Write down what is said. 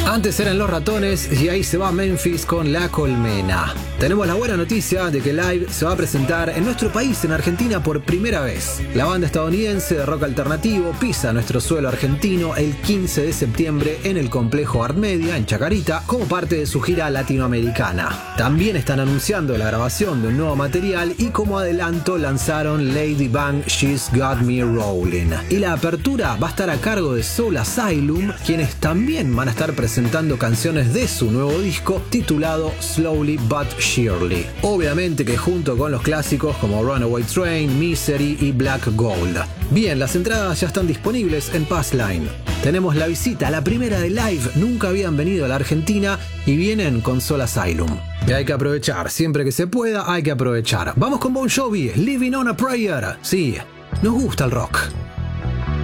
Antes eran Los Ratones y ahí se va Memphis con La Colmena. Tenemos la buena noticia de que Live se va a presentar en nuestro país, en Argentina, por primera vez. La banda estadounidense de rock alternativo pisa nuestro suelo argentino el 15 de septiembre en el complejo Art Media, en Chacarita, como parte de su gira latinoamericana. También están anunciando la grabación de un nuevo material y como adelanto lanzaron Lady Bang She's Got Me Rolling. Y la apertura va a estar a cargo de Soul Asylum, quienes también van a estar presentando canciones de su nuevo disco titulado Slowly But Surely. Obviamente que junto con los clásicos como Runaway Train, Misery y Black Gold. Bien, las entradas ya están disponibles en Passline. Tenemos la visita, la primera de Live, nunca habían venido a la Argentina y vienen con Soul Asylum. Y hay que aprovechar, siempre que se pueda hay que aprovechar. Vamos con Bon Jovi, Living on a Prayer. Sí, nos gusta el rock.